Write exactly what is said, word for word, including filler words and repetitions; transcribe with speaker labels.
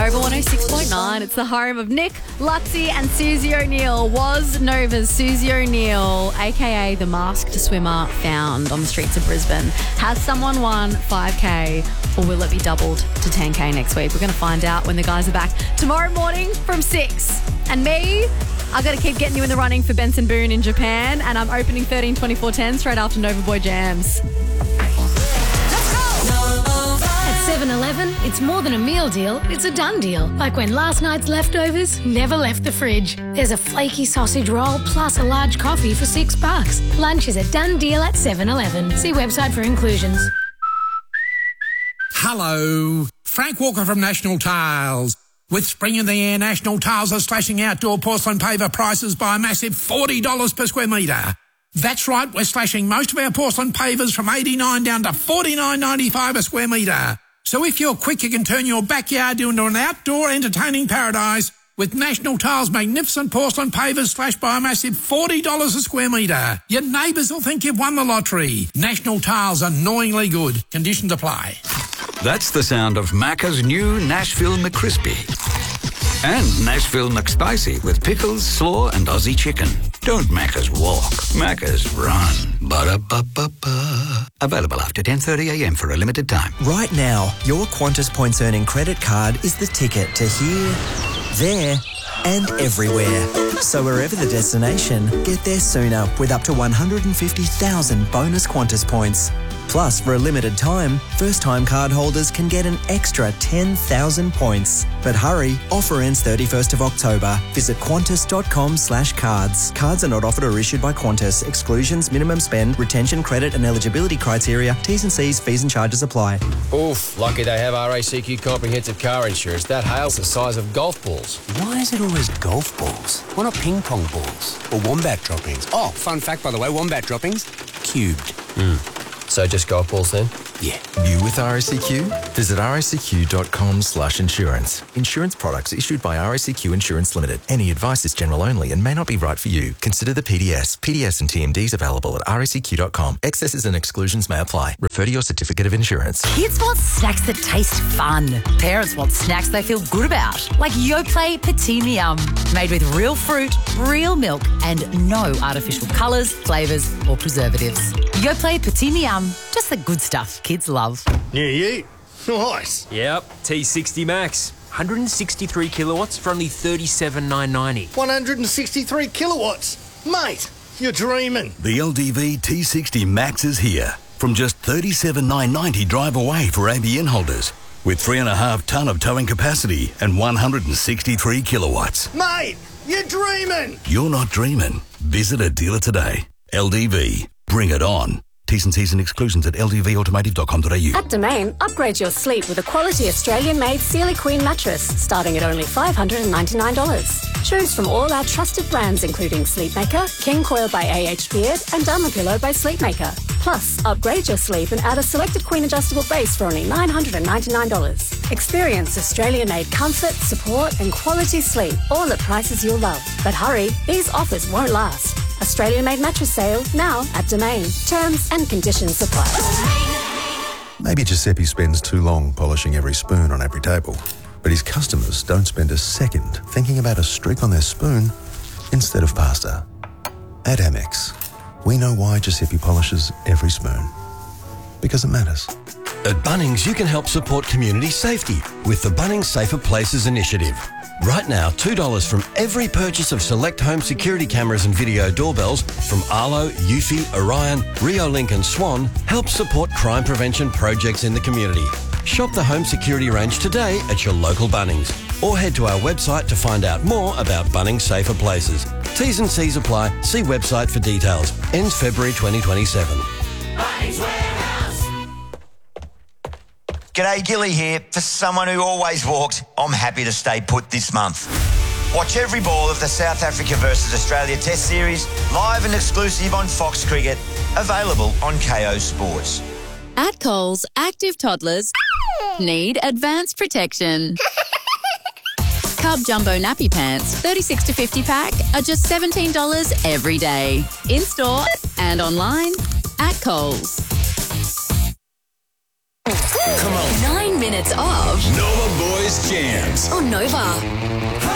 Speaker 1: Nova one oh six point nine. It's the home of Nick, Luxie and Susie O'Neill. Was Nova's Susie O'Neill, a k a the masked swimmer, found on the streets of Brisbane? Has someone won five K or will it be doubled to ten K next week? We're going to find out when the guys are back tomorrow morning from six. And me, I've got to keep getting you in the running for Benson Boone in Japan, and I'm opening thirteen twenty-four ten straight after Nova Boy Jams.
Speaker 2: seven eleven, it's more than a meal deal, it's a done deal. Like when last night's leftovers never left the fridge. There's a flaky sausage roll plus a large coffee for six bucks. Lunch is a done deal at seven eleven. See website for inclusions.
Speaker 3: Hello, Frank Walker from National Tiles. With spring in the air, National Tiles are slashing outdoor porcelain paver prices by a massive forty dollars per square metre. That's right, we're slashing most of our porcelain pavers from eighty-nine dollars down to forty-nine ninety-five a square metre. So if you're quick, you can turn your backyard into an outdoor entertaining paradise with National Tiles' magnificent porcelain pavers slashed by a massive forty dollars a square metre. Your neighbours will think you've won the lottery. National Tiles, annoyingly good. Conditions apply.
Speaker 4: That's the sound of Macca's new Nashville McCrispy. And Nashville McSpicy with pickles, slaw and Aussie chicken. Don't Macca's walk, Macca's run. Ba-da-ba-ba-ba. Available after ten thirty a m for a limited time.
Speaker 5: Right now, your Qantas Points Earning credit card is the ticket to here, there and everywhere. So wherever the destination, get there sooner with up to one hundred fifty thousand bonus Qantas points. Plus, for a limited time, first-time card holders can get an extra ten thousand points. But hurry, offer ends thirty-first of October. Visit qantas.com slash cards. Cards are not offered or issued by Qantas. Exclusions, minimum spend, retention, credit and eligibility criteria, T's and C's, fees and charges apply.
Speaker 6: Oof, lucky they have R A C Q comprehensive car insurance. That hail's the size of golf balls.
Speaker 7: Why is it always golf balls? Why not ping pong balls? Or wombat droppings? Oh, fun fact, by the way, wombat droppings, cubed.
Speaker 6: Hmm. So just golf balls then?
Speaker 7: Yeah.
Speaker 8: You with R A C Q? Visit racq.com slash insurance. Insurance products issued by R A C Q Insurance Limited. Any advice is general only and may not be right for you. Consider the P D S. P D S and T M Ds available at R A C Q dot com. Excesses and exclusions may apply. Refer to your certificate of insurance.
Speaker 9: Kids want snacks that taste fun. Parents want snacks they feel good about. Like Yoplait Petit Yum. Made with real fruit, real milk and no artificial colours, flavours or preservatives. Yoplait Petit Yum. Just the good stuff kids love.
Speaker 10: New year? Nice.
Speaker 11: Yep, T sixty Max. one hundred sixty-three kilowatts for only thirty-seven thousand nine hundred ninety.
Speaker 10: one hundred sixty-three kilowatts? Mate, you're dreaming.
Speaker 12: The L D V T sixty Max is here. From just thirty-seven thousand nine hundred ninety drive away for A B N holders. With three and a half tonne of towing capacity and one hundred sixty-three kilowatts.
Speaker 10: Mate, you're dreaming.
Speaker 12: You're not dreaming. Visit a dealer today. L D V. Bring it on. T's and C's and exclusions at l d v automotive dot com dot a u.
Speaker 13: At Domain, upgrade your sleep with a quality Australian-made Sealy Queen mattress starting at only five hundred ninety-nine dollars. Choose from all our trusted brands including Sleepmaker, King Coil by A H Beard and Dermapillow by Sleepmaker. Plus, upgrade your sleep and add a selected Queen adjustable base for only nine hundred ninety-nine dollars. Experience Australian-made comfort, support and quality sleep, all at prices you'll love. But hurry, these offers won't last. Australian-made mattress sale now at Domain. Terms and conditions apply.
Speaker 14: Maybe Giuseppe spends too long polishing every spoon on every table, but his customers don't spend a second thinking about a streak on their spoon instead of pasta. At Amex, we know why Giuseppe polishes every spoon. Because it matters.
Speaker 15: At Bunnings, you can help support community safety with the Bunnings Safer Places initiative. Right now, two dollars from every purchase of select home security cameras and video doorbells from Arlo, Eufy, Orion, Riolink and Swan helps support crime prevention projects in the community. Shop the home security range today at your local Bunnings or head to our website to find out more about Bunnings Safer Places. T's and C's apply. See website for details. Ends February twenty twenty-seven.
Speaker 16: Bunnings Warehouse. G'day, Gilly here. For someone who always walked, I'm happy to stay put this month. Watch every ball of the South Africa versus Australia Test Series, live and exclusive on Fox Cricket, available on K O Sports.
Speaker 17: At Coles, active toddlers need advanced protection. Cub Jumbo Nappy Pants, thirty-six to fifty pack, are just seventeen dollars every day. In-store and online at Coles.
Speaker 18: Come on.
Speaker 19: Nine minutes of
Speaker 18: Nova Boys Jams.
Speaker 19: on Nova.